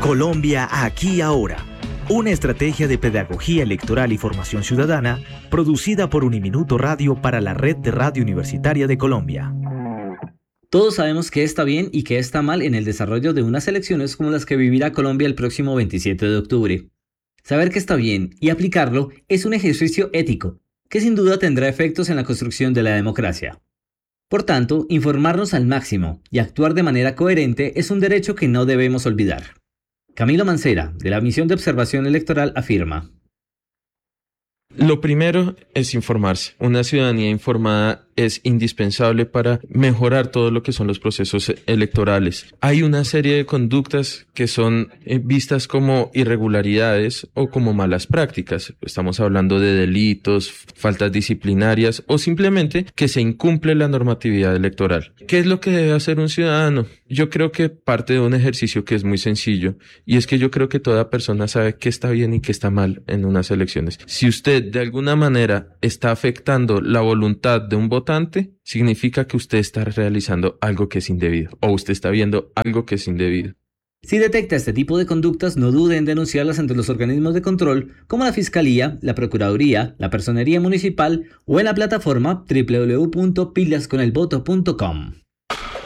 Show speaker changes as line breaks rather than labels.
Colombia aquí ahora. Una estrategia de pedagogía electoral y formación ciudadana producida por Uniminuto Radio para la Red de Radio Universitaria de Colombia.
Todos sabemos qué está bien y qué está mal en el desarrollo de unas elecciones como las que vivirá Colombia el próximo 27 de octubre. Saber qué está bien y aplicarlo es un ejercicio ético, que sin duda tendrá efectos en la construcción de la democracia. Por tanto, informarnos al máximo y actuar de manera coherente es un derecho que no debemos olvidar. Camilo Mancera, de la Misión de Observación Electoral, afirma:
lo primero es informarse. Una ciudadanía informada es indispensable para mejorar todo lo que son los procesos electorales. Hay una serie de conductas que son vistas como irregularidades o como malas prácticas. Estamos hablando de delitos, faltas disciplinarias o simplemente que se incumple la normatividad electoral. ¿Qué es lo que debe hacer un ciudadano? Yo creo que parte de un ejercicio que es muy sencillo, y es que yo creo que toda persona sabe qué está bien y qué está mal en unas elecciones. Si usted de alguna manera está afectando la voluntad de un votante, significa que usted está realizando algo que es indebido o usted está viendo algo que es indebido.
Si detecta este tipo de conductas, no dude en denunciarlas ante los organismos de control como la Fiscalía, la Procuraduría, la Personería Municipal o en la plataforma www.pilasconelvoto.com.